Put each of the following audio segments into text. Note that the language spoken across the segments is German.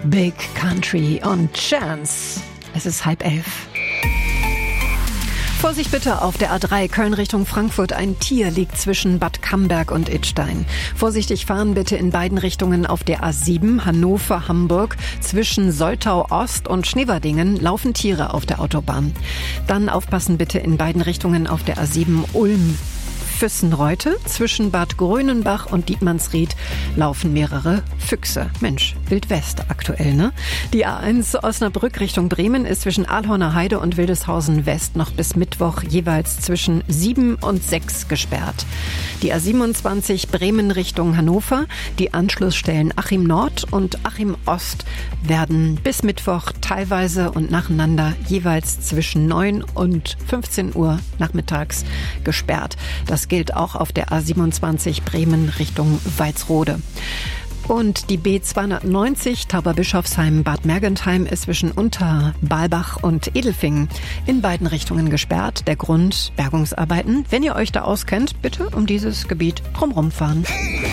Big Country und Chance. Es ist 10:30. Vorsicht bitte auf der A3 Köln Richtung Frankfurt. Ein Tier liegt zwischen Bad Camberg und Idstein. Vorsichtig fahren bitte in beiden Richtungen auf der A7 Hannover-Hamburg. Zwischen Soltau Ost und Schneverdingen laufen Tiere auf der Autobahn. Dann aufpassen bitte in beiden Richtungen auf der A7 Ulm. Füssenreute. Zwischen Bad Grönenbach und Dietmannsried laufen mehrere Füchse. Mensch, Wildwest aktuell, ne? Die A1 Osnabrück Richtung Bremen ist zwischen Aalhorner Heide und Wildeshausen West noch bis Mittwoch jeweils zwischen 7 und 6 gesperrt. Die A27 Bremen Richtung Hannover, die Anschlussstellen Achim Nord und Achim Ost werden bis Mittwoch teilweise und nacheinander jeweils zwischen 9 und 15 Uhr nachmittags gesperrt. Das gilt auch auf der A27 Bremen Richtung Walsrode. Und die B290 Tauberbischofsheim-Bad Mergentheim ist zwischen Unterbalbach und Edelfingen in beiden Richtungen gesperrt. Der Grund: Bergungsarbeiten. Wenn ihr euch da auskennt, bitte um dieses Gebiet drumherum fahren.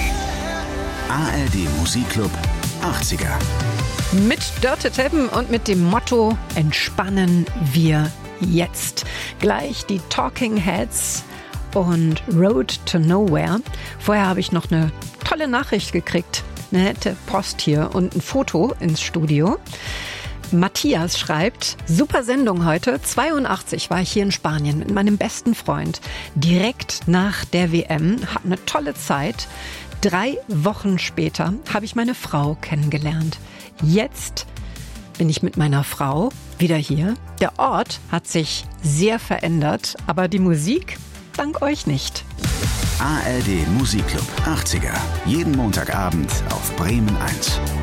ARD Musikclub 80er. Mit Dörte Teppen und mit dem Motto: Entspannen wir jetzt. Gleich die Talking Heads und Road to Nowhere. Vorher habe ich noch eine tolle Nachricht gekriegt. Eine nette Post hier und ein Foto ins Studio. Matthias schreibt: Super Sendung heute. 82 war ich hier in Spanien mit meinem besten Freund. Direkt nach der WM. Hab eine tolle Zeit. 3 Wochen später habe ich meine Frau kennengelernt. Jetzt bin ich mit meiner Frau wieder hier. Der Ort hat sich sehr verändert, aber die Musik dank euch nicht. ARD Musikclub 80er. Jeden Montagabend auf Bremen 1.